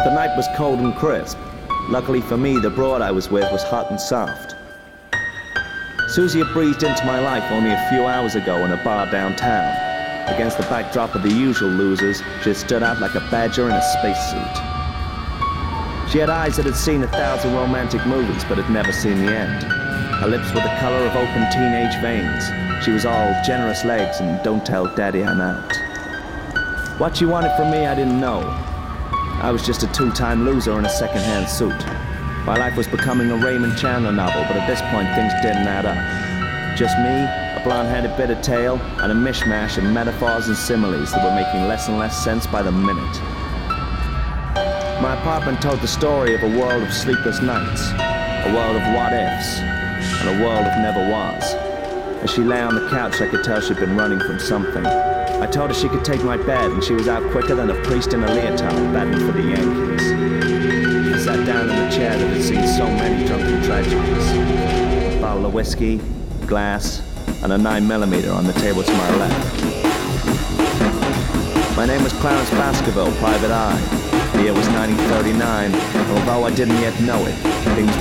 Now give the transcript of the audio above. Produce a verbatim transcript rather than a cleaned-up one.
The night was cold and crisp. Luckily for me, the broad I was with was hot and soft. Susie had breezed into my life only a few hours ago in a bar downtown. Against the backdrop of the usual losers, she had stood out like a badger in a spacesuit. She had eyes that had seen a thousand romantic movies, but had never seen the end. Her lips were the color of open teenage veins. She was all generous legs and don't tell daddy I'm out. What she wanted from me, I didn't know. I was just a two-time loser in a second-hand suit. My life was becoming a Raymond Chandler novel, but at this point things didn't add up. Just me, a blonde-headed bit of tale, and a mishmash of metaphors and similes that were making less and less sense by the minute. My apartment told the story of a world of sleepless nights, a world of what-ifs, and a world of never-was. As she lay on the couch, I could tell she'd been running from something. I told her she could take my bed, and she was out quicker than a priest in a leotard batting for the Yankees. I sat down in the chair that had seen so many drunken tragedies. A bottle of whiskey, glass, and a nine millimeter on the table to my left. My name was Clarence Baskerville, Private Eye. The year was nineteen thirty-nine, and although I didn't yet know it, things